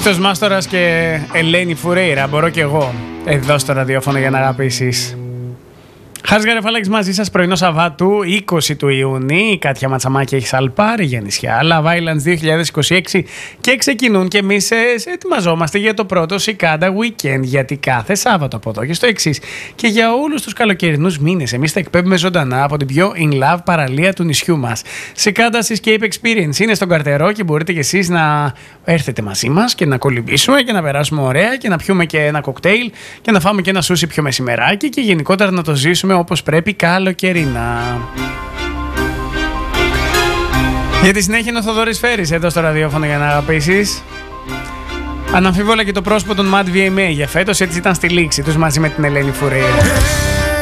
Χρήστος Μάστορας και Ελένη Φουρέιρα. Μπορώ κι εγώ εδώ στο ραδιόφωνο για να αγαπήσεις. Χάρης Γαρεφάλακης μαζί σας, πρωινό Σαββάτου 20 του Ιούνιου. Η Κάτια Ματσαμάκη έχει σαλπάρει για νησιά Love Island 2026 και ξεκινούν και εμείς ετοιμαζόμαστε για το πρώτο Σικάντα Weekend, γιατί κάθε Σάββατο από εδώ και στο εξής και για όλους τους καλοκαιρινούς μήνες εμείς θα εκπέμπουμε ζωντανά από την πιο in love παραλία του νησιού μας. Σικάντα Escape Experience είναι στον Καρτερό και μπορείτε κι εσείς να έρθετε μαζί μας και να κολυμπήσουμε και να περάσουμε ωραία και να πιούμε και ένα κοκτέιλ και να φάμε και ένα σούσι πιο μεσημεράκι και γενικότερα να το ζήσουμε όπως πρέπει καλοκαιρινά. Για τη συνέχεια είναι ο Θοδωρής Φέρης εδώ στο ραδιόφωνο για να αγαπήσεις. Αναμφίβολα και το πρόσωπο των Mad VMA για φέτος έτσι ήταν στη λήξη τους μαζί με την Ελένη Φουρέιρα.